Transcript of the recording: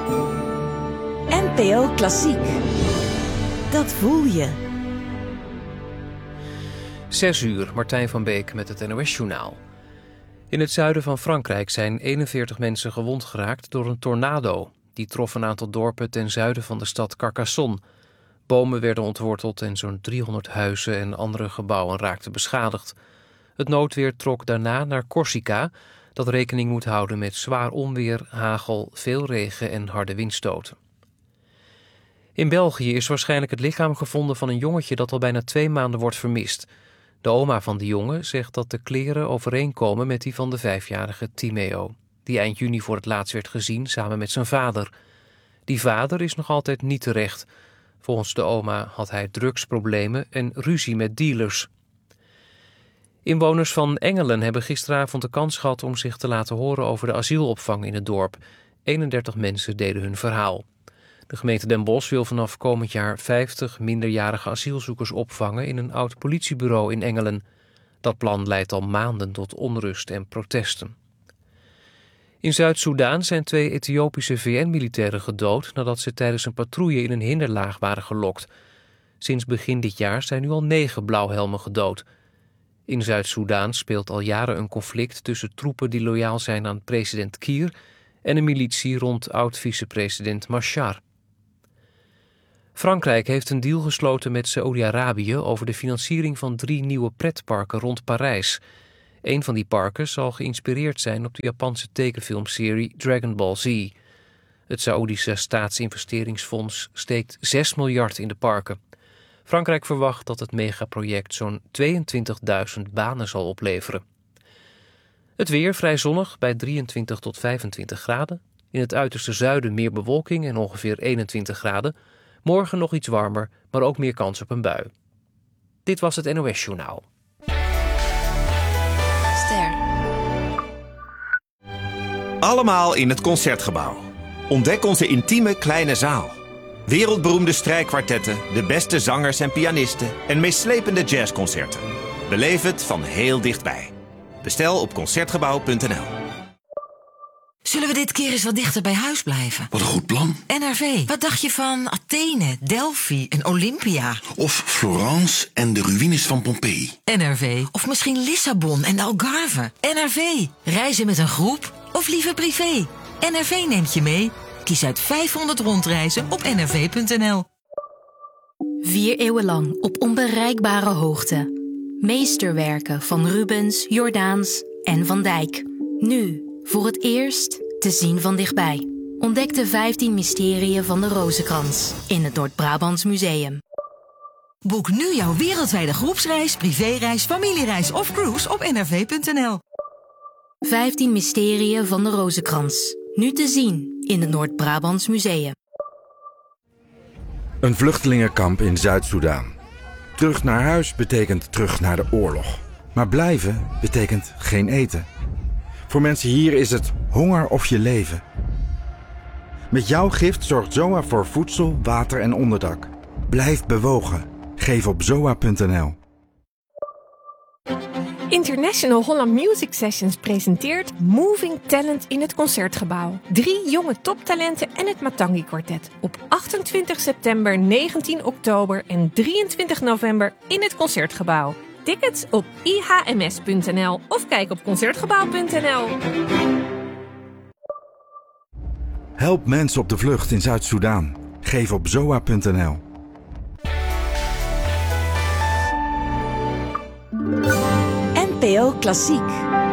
NPO Klassiek. Dat voel je. 6:00, Martijn van Beek met het NOS-journaal. In het zuiden van Frankrijk zijn 41 mensen gewond geraakt door een tornado. Die trof een aantal dorpen ten zuiden van de stad Carcassonne. Bomen werden ontworteld en zo'n 300 huizen en andere gebouwen raakten beschadigd. Het noodweer trok daarna naar Corsica, dat rekening moet houden met zwaar onweer, hagel, veel regen en harde windstoten. In België is waarschijnlijk het lichaam gevonden van een jongetje dat al bijna 2 maanden wordt vermist. De oma van die jongen zegt dat de kleren overeenkomen met die van de 5-jarige Timeo, die eind juni voor het laatst werd gezien samen met zijn vader. Die vader is nog altijd niet terecht. Volgens de oma had hij drugsproblemen en ruzie met dealers. Inwoners van Engelen hebben gisteravond de kans gehad om zich te laten horen over de asielopvang in het dorp. 31 mensen deden hun verhaal. De gemeente Den Bosch wil vanaf komend jaar 50 minderjarige asielzoekers opvangen in een oud politiebureau in Engelen. Dat plan leidt al maanden tot onrust en protesten. In Zuid-Soedan zijn 2 Ethiopische VN-militairen gedood nadat ze tijdens een patrouille in een hinderlaag waren gelokt. Sinds begin dit jaar zijn nu al 9 blauwhelmen gedood. In Zuid-Soedan speelt al jaren een conflict tussen troepen die loyaal zijn aan president Kiir en een militie rond oud-vicepresident Machar. Frankrijk heeft een deal gesloten met Saoedi-Arabië over de financiering van 3 nieuwe pretparken rond Parijs. Een van die parken zal geïnspireerd zijn op de Japanse tekenfilmserie Dragon Ball Z. Het Saoedische Staatsinvesteringsfonds steekt 6 miljard in de parken. Frankrijk verwacht dat het megaproject zo'n 22.000 banen zal opleveren. Het weer vrij zonnig bij 23 tot 25 graden. In het uiterste zuiden meer bewolking en ongeveer 21 graden. Morgen nog iets warmer, maar ook meer kans op een bui. Dit was het NOS-journaal. Ster. Allemaal in het Concertgebouw. Ontdek onze intieme kleine zaal. Wereldberoemde strijkkwartetten, de beste zangers en pianisten en meeslepende jazzconcerten. Beleef het van heel dichtbij. Bestel op concertgebouw.nl. Zullen we dit keer eens wat dichter bij huis blijven? Wat een goed plan. NRV, wat dacht je van Athene, Delphi en Olympia? Of Florence en de ruïnes van Pompeii. NRV, of misschien Lissabon en de Algarve. NRV, reizen met een groep of liever privé? NRV neemt je mee. Kies uit 500 rondreizen op nrv.nl. 4 eeuwen lang op onbereikbare hoogte. Meesterwerken van Rubens, Jordaens en Van Dijk. Nu, voor het eerst, te zien van dichtbij. Ontdek de 15 mysterieën van de Rozenkrans in het Noord-Brabants Museum. Boek nu jouw wereldwijde groepsreis, privéreis, familiereis of cruise op nrv.nl. 15 mysterieën van de Rozenkrans. Nu te zien in het Noord-Brabants Museum. Een vluchtelingenkamp in Zuid-Soedan. Terug naar huis betekent terug naar de oorlog. Maar blijven betekent geen eten. Voor mensen hier is het honger of je leven. Met jouw gift zorgt ZOA voor voedsel, water en onderdak. Blijf bewogen. Geef op zoa.nl. International Holland Music Sessions presenteert Moving Talent in het Concertgebouw. 3 jonge toptalenten en het Matangi Quartet. Op 28 september, 19 oktober en 23 november in het Concertgebouw. Tickets op ihms.nl of kijk op concertgebouw.nl. Help mensen op de vlucht in Zuid-Soedan. Geef op zoa.nl. NPO Klassiek.